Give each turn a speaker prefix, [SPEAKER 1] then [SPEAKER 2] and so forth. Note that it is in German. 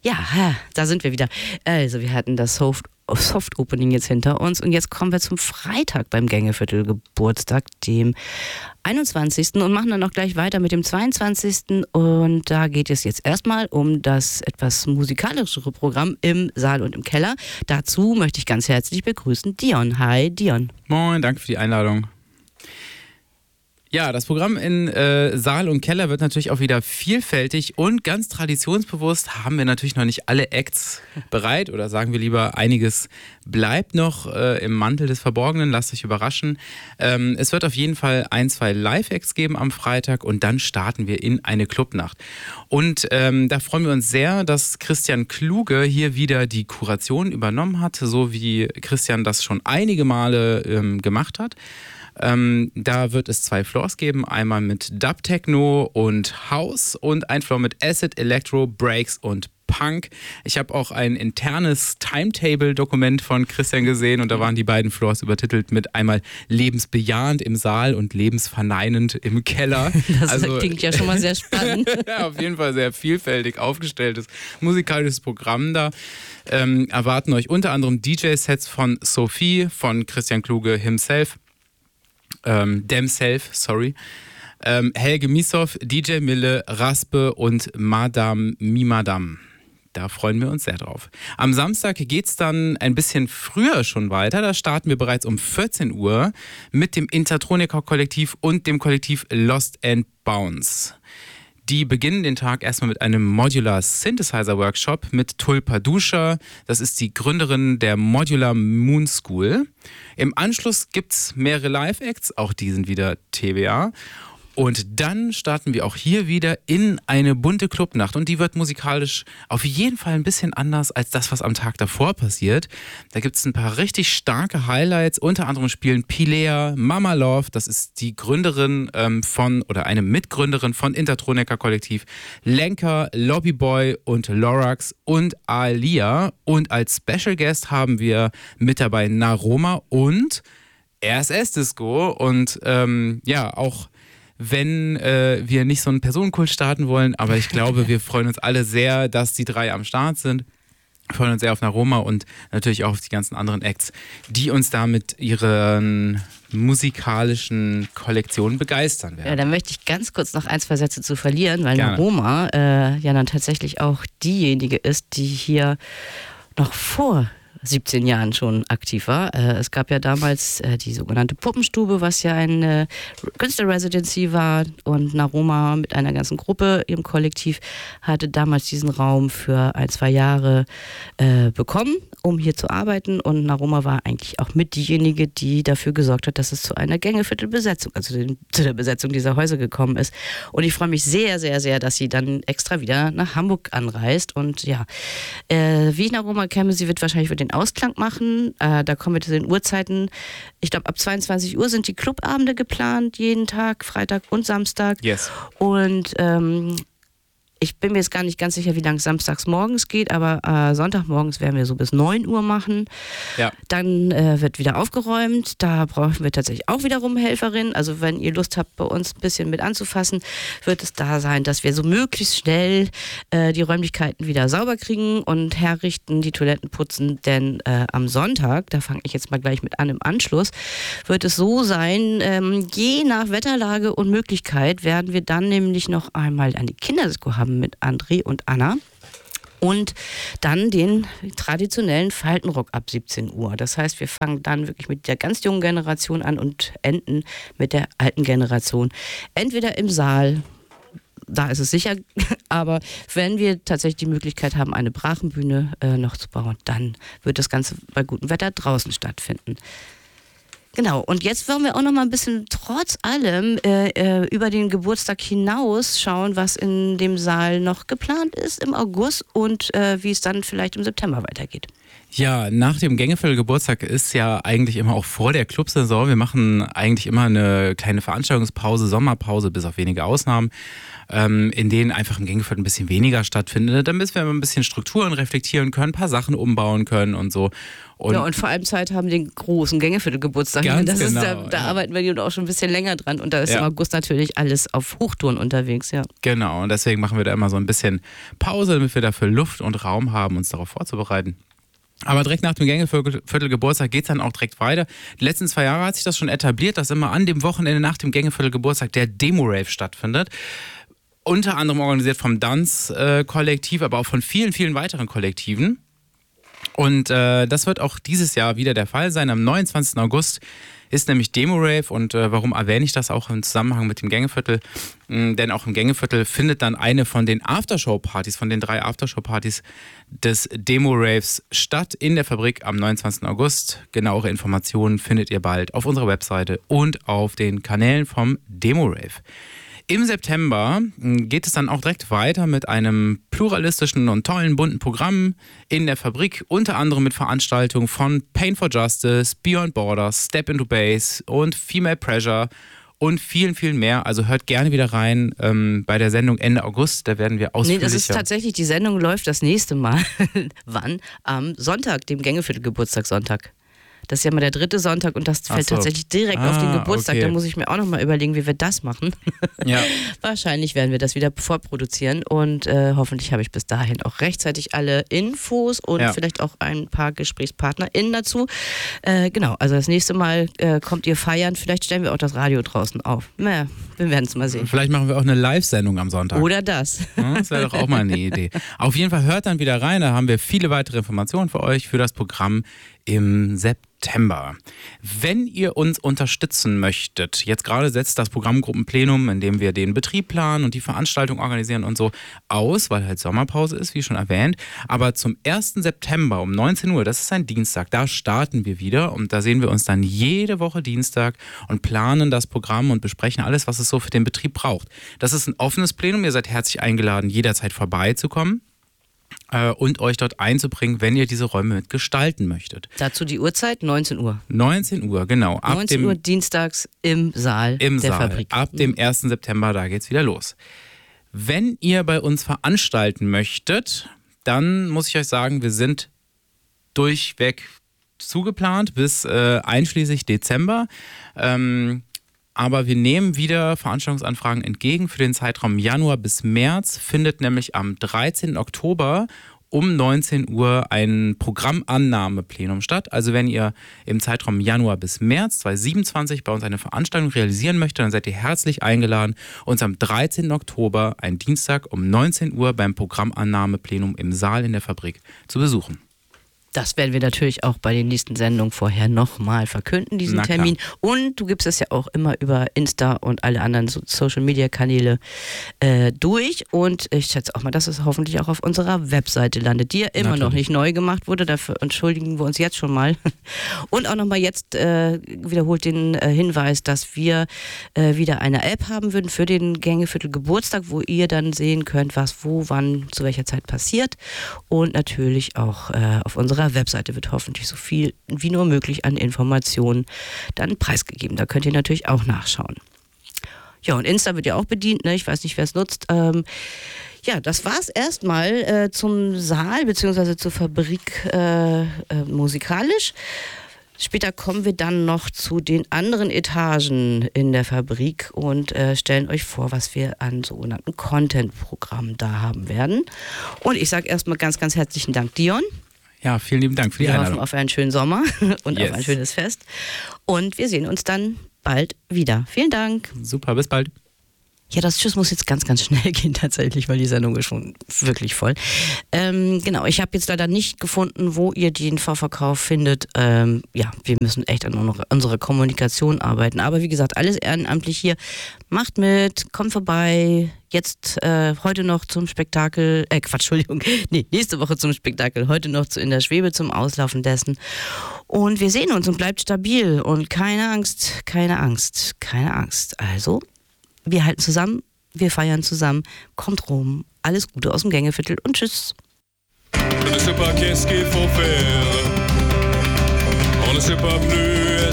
[SPEAKER 1] Ja, da sind wir wieder. Also wir hatten das Soft-Opening jetzt hinter uns und jetzt kommen wir zum Freitag beim Gängeviertel-Geburtstag, dem 21. und machen dann auch gleich weiter mit dem 22. Und da geht es jetzt erstmal um das etwas musikalischere Programm im Saal und im Keller. Dazu möchte ich ganz herzlich begrüßen Dion. Hi Dion.
[SPEAKER 2] Moin, danke für die Einladung. Ja, das Programm in Saal und Keller wird natürlich auch wieder vielfältig und ganz traditionsbewusst haben wir natürlich noch nicht alle Acts bereit oder sagen wir lieber, einiges bleibt noch im Mantel des Verborgenen, lasst euch überraschen. Es wird auf jeden Fall 1, 2 Live-Acts geben am Freitag und dann starten wir in eine Clubnacht. Und da freuen wir uns sehr, dass Christian Kluge hier wieder die Kuration übernommen hat, so wie Christian das schon einige Male gemacht hat. Da wird es 2 Floors geben, einmal mit Dub Techno und House und ein Floor mit Acid, Electro, Breaks und Punk. Ich habe auch ein internes Timetable-Dokument von Christian gesehen und da waren die beiden Floors übertitelt mit einmal lebensbejahend im Saal und lebensverneinend im Keller.
[SPEAKER 1] Das klingt ja schon mal sehr spannend.
[SPEAKER 2] Ja, auf jeden Fall sehr vielfältig aufgestelltes musikalisches Programm da. Erwarten euch unter anderem DJ-Sets von Sophie, von Christian Kluge himself. Helge Misow, DJ Mille, Raspe und Madame Mimadam. Da freuen wir uns sehr drauf. Am Samstag geht's dann ein bisschen früher schon weiter. Da starten wir bereits um 14 Uhr mit dem Intertronica-Kollektiv und dem Kollektiv Lost and Bounce. Die beginnen den Tag erstmal mit einem Modular Synthesizer Workshop mit Tulpa Duscher. Das ist die Gründerin der Modular Moon School. Im Anschluss gibt's mehrere Live-Acts, auch die sind wieder TBA. Und dann starten wir auch hier wieder in eine bunte Clubnacht und die wird musikalisch auf jeden Fall ein bisschen anders als das, was am Tag davor passiert. Da gibt es ein paar richtig starke Highlights, unter anderem spielen Pilea, Mama Love, das ist die Gründerin oder eine Mitgründerin von Intertronica Kollektiv, Lenker, Lobbyboy und Lorax und Alia und als Special Guest haben wir mit dabei Naroma und RSS Disco und auch wenn wir nicht so einen Personenkult starten wollen, aber ich glaube, wir freuen uns alle sehr, dass die 3 am Start sind. Wir freuen uns sehr auf Naroma und natürlich auch auf die ganzen anderen Acts, die uns da mit ihren musikalischen Kollektionen begeistern werden.
[SPEAKER 1] Ja, da möchte ich ganz kurz noch 1, 2 Sätze zu verlieren, weil
[SPEAKER 2] Gerne.
[SPEAKER 1] Naroma ja dann tatsächlich auch diejenige ist, die hier noch vor 17 Jahren schon aktiv war. Es gab ja damals die sogenannte Puppenstube, was ja eine Künstlerresidency war und Naroma mit einer ganzen Gruppe im Kollektiv hatte damals diesen Raum für 1, 2 Jahre bekommen, um hier zu arbeiten und Naroma war eigentlich auch mit diejenige, die dafür gesorgt hat, dass es zu einer Gängeviertelbesetzung, also zu der Besetzung dieser Häuser gekommen ist. Und ich freue mich sehr, sehr, sehr, dass sie dann extra wieder nach Hamburg anreist und ja, wie Naroma käme, sie wird wahrscheinlich für den Ausklang machen. Da kommen wir zu den Uhrzeiten. Ich glaube, ab 22 Uhr sind die Clubabende geplant, jeden Tag, Freitag und Samstag.
[SPEAKER 2] Yes.
[SPEAKER 1] Und ich bin mir jetzt gar nicht ganz sicher, wie lange es samstags morgens geht, aber Sonntagmorgens werden wir so bis 9 Uhr machen.
[SPEAKER 2] Ja.
[SPEAKER 1] Dann wird wieder aufgeräumt. Da brauchen wir tatsächlich auch wiederum Helferinnen. Also wenn ihr Lust habt, bei uns ein bisschen mit anzufassen, wird es da sein, dass wir so möglichst schnell die Räumlichkeiten wieder sauber kriegen und herrichten, die Toiletten putzen. Denn am Sonntag, da fange ich jetzt mal gleich mit an im Anschluss, wird es so sein, je nach Wetterlage und Möglichkeit werden wir dann nämlich noch einmal eine Kinderdisco haben mit André und Anna und dann den traditionellen Faltenrock ab 17 Uhr. Das heißt, wir fangen dann wirklich mit der ganz jungen Generation an und enden mit der alten Generation. Entweder im Saal, da ist es sicher, aber wenn wir tatsächlich die Möglichkeit haben, eine Brachenbühne noch zu bauen, dann wird das Ganze bei gutem Wetter draußen stattfinden. Genau, und jetzt wollen wir auch noch mal ein bisschen trotz allem über den Geburtstag hinaus schauen, was in dem Saal noch geplant ist im August und wie es dann vielleicht im September weitergeht.
[SPEAKER 2] Ja, nach dem Gängeviertel-Geburtstag ist ja eigentlich immer auch vor der Clubsaison. Wir machen eigentlich immer eine kleine Veranstaltungspause, Sommerpause, bis auf wenige Ausnahmen, in denen einfach im Gängeviertel ein bisschen weniger stattfindet, damit wir ein bisschen Strukturen reflektieren können, ein paar Sachen umbauen können und so.
[SPEAKER 1] Und vor allem Zeit haben den großen Gängeviertel-Geburtstag.
[SPEAKER 2] Ganz genau,
[SPEAKER 1] da arbeiten wir auch schon ein bisschen länger dran und da ist im August natürlich alles auf Hochtouren unterwegs, ja.
[SPEAKER 2] Genau, und deswegen machen wir da immer so ein bisschen Pause, damit wir dafür Luft und Raum haben, uns darauf vorzubereiten. Aber direkt nach dem Gängeviertel-Geburtstag geht es dann auch direkt weiter. Die letzten 2 Jahre hat sich das schon etabliert, dass immer an dem Wochenende nach dem Gängeviertel-Geburtstag der Demo-Rave stattfindet. Unter anderem organisiert vom Danz-Kollektiv, aber auch von vielen, vielen weiteren Kollektiven. Und das wird auch dieses Jahr wieder der Fall sein. Am 29. August ist nämlich Demo-Rave und warum erwähne ich das auch im Zusammenhang mit dem Gängeviertel? Denn auch im Gängeviertel findet dann eine von den Aftershow-Partys, von den 3 Aftershow-Partys des Demo-Raves statt in der Fabrik am 29. August. Genauere Informationen findet ihr bald auf unserer Webseite und auf den Kanälen vom Demo-Rave. Im September geht es dann auch direkt weiter mit einem pluralistischen und tollen, bunten Programm in der Fabrik, unter anderem mit Veranstaltungen von Pain for Justice, Beyond Borders, Step into Bass und Female Pressure und vielen, vielen mehr. Also hört gerne wieder rein bei der Sendung Ende August, da werden wir ausführlicher...
[SPEAKER 1] Nee, das ist tatsächlich, die Sendung läuft das nächste Mal. Wann? Am Sonntag, dem Gängeviertel-Geburtstagssonntag. Das ist ja mal der 3. Sonntag und das fällt tatsächlich direkt auf den Geburtstag.
[SPEAKER 2] Okay.
[SPEAKER 1] Da muss ich mir auch nochmal überlegen, wie wir das machen.
[SPEAKER 2] Ja.
[SPEAKER 1] Wahrscheinlich werden wir das wieder vorproduzieren und hoffentlich habe ich bis dahin auch rechtzeitig alle Infos und vielleicht auch ein paar GesprächspartnerInnen dazu. Genau, also das nächste Mal kommt ihr feiern. Vielleicht stellen wir auch das Radio draußen auf. Naja, wir werden es mal sehen.
[SPEAKER 2] Vielleicht machen wir auch eine Live-Sendung am Sonntag.
[SPEAKER 1] Oder das.
[SPEAKER 2] Ja, das wäre doch auch mal eine Idee. Auf jeden Fall hört dann wieder rein, da haben wir viele weitere Informationen für euch für das Programm im September. Wenn ihr uns unterstützen möchtet, jetzt gerade setzt das Programmgruppenplenum, in dem wir den Betrieb planen und die Veranstaltung organisieren und so aus, weil halt Sommerpause ist, wie schon erwähnt. Aber zum 1. September um 19 Uhr, das ist ein Dienstag, da starten wir wieder und da sehen wir uns dann jede Woche Dienstag und planen das Programm und besprechen alles, was es so für den Betrieb braucht. Das ist ein offenes Plenum, ihr seid herzlich eingeladen, jederzeit vorbeizukommen und euch dort einzubringen, wenn ihr diese Räume mitgestalten möchtet.
[SPEAKER 1] Dazu die Uhrzeit, 19 Uhr.
[SPEAKER 2] 19 Uhr, genau.
[SPEAKER 1] 19 Uhr dienstags im Saal der Fabrik.
[SPEAKER 2] Ab dem 1. September, da geht's wieder los. Wenn ihr bei uns veranstalten möchtet, dann muss ich euch sagen, wir sind durchweg zugeplant bis einschließlich Dezember. Aber wir nehmen wieder Veranstaltungsanfragen entgegen für den Zeitraum Januar bis März. Findet nämlich am 13. Oktober um 19 Uhr ein Programmannahmeplenum statt. Also wenn ihr im Zeitraum Januar bis März 2027 bei uns eine Veranstaltung realisieren möchtet, dann seid ihr herzlich eingeladen, uns am 13. Oktober, ein Dienstag um 19 Uhr beim Programmannahmeplenum im Saal in der Fabrik zu besuchen.
[SPEAKER 1] Das werden wir natürlich auch bei den nächsten Sendungen vorher nochmal verkünden, diesen Termin. Und du gibst es ja auch immer über Insta und alle anderen Social-Media-Kanäle durch. Und ich schätze auch mal, dass es hoffentlich auch auf unserer Webseite landet, die ja immer noch nicht neu gemacht wurde. Dafür entschuldigen wir uns jetzt schon mal. Und auch nochmal jetzt wiederholt den Hinweis, dass wir wieder eine App haben würden für den Gängeviertel-Geburtstag, wo ihr dann sehen könnt, was wo, wann, zu welcher Zeit passiert. Und natürlich auch auf unserer Webseite wird hoffentlich so viel wie nur möglich an Informationen dann preisgegeben. Da könnt ihr natürlich auch nachschauen. Ja, und Insta wird ja auch bedient, ne? Ich weiß nicht, wer es nutzt. Ja, das war's erstmal zum Saal bzw. zur Fabrik musikalisch. Später kommen wir dann noch zu den anderen Etagen in der Fabrik und stellen euch vor, was wir an sogenannten Content-Programmen da haben werden. Und ich sage erstmal ganz, ganz herzlichen Dank, Dion.
[SPEAKER 2] Ja, vielen lieben Dank für die Einladung.
[SPEAKER 1] Wir hoffen auf einen schönen Sommer und auf ein schönes Fest. Und wir sehen uns dann bald wieder. Vielen Dank.
[SPEAKER 2] Super, bis bald.
[SPEAKER 1] Ja, das Tschüss muss jetzt ganz, ganz schnell gehen tatsächlich, weil die Sendung ist schon wirklich voll. Genau, ich habe jetzt leider nicht gefunden, wo ihr den Vorverkauf findet. Ja, wir müssen echt an unserer Kommunikation arbeiten. Aber wie gesagt, alles ehrenamtlich hier. Macht mit, kommt vorbei. Jetzt heute noch zum Spektakel, nächste Woche zum Spektakel, heute noch in der Schwebe zum Auslaufen dessen. Und wir sehen uns und bleibt stabil und keine Angst, keine Angst, keine Angst. Also, wir halten zusammen, wir feiern zusammen, kommt rum, alles Gute aus dem Gängeviertel und tschüss.
[SPEAKER 3] Je ne sais pas qu'est-ce qu'il faut faire. On ne sait pas plus